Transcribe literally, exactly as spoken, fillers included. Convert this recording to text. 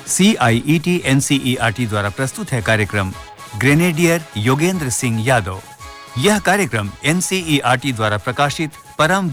सी आई E T N C E R T द्वारा प्रस्तुत है कार्यक्रम ग्रेनेडियर योगेंद्र सिंह यादव। यह कार्यक्रम N C E R T द्वारा प्रकाशित परम